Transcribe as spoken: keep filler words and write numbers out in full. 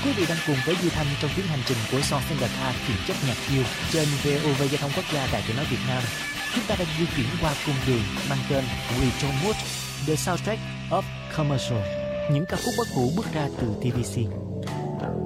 quý vị đang cùng với Duy Thanh trong chuyến hành trình của Songs in the Car chuyển chất nhạc yêu trên vê o vê Giao thông Quốc gia Đài Tiếng nói Việt Nam. Chúng ta đang di chuyển qua cung đường mang tên We Don't Mood, The Soundtrack of Commercial, những ca khúc bất hủ bước ra từ tê vê xê.